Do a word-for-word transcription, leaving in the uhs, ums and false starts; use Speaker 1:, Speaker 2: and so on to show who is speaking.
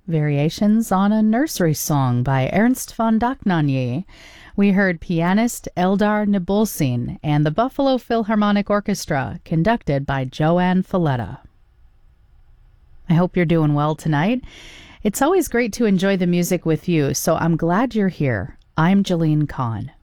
Speaker 1: Variations on a Nursery Song by Ernst von Dohnanyi. We heard pianist Eldar Nabulsin and the Buffalo Philharmonic Orchestra, conducted by Joanne Falletta. I hope you're doing well tonight. It's always great to enjoy the music with you, so I'm glad you're here. I'm Jeline Kahn.